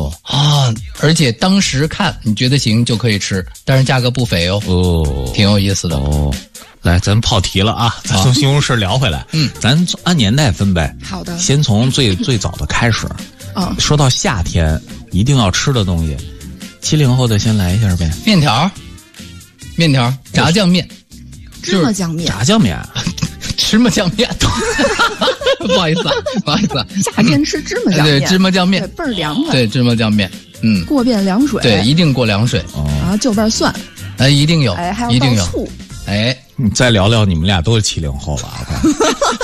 哦啊，而且当时看你觉得行就可以吃，但是价格不菲哦。 哦， 挺有意思的哦。来，咱跑题了啊，咱从西红柿聊回来。咱按年代分呗。 好的。 先从最早的开始。说到夏天一定要吃的东西，70后的先来一下呗。 面条，炸酱面， 芝麻酱面， 炸酱面， 芝麻酱面。不好意思， 夏天吃芝麻酱面， 对，芝麻酱面倍儿凉快。 对，芝麻酱面， 过遍凉水， 对，一定过凉水。 就瓣蒜， 一定有， 还有一定有醋。 你再聊聊，你们俩都是70后了，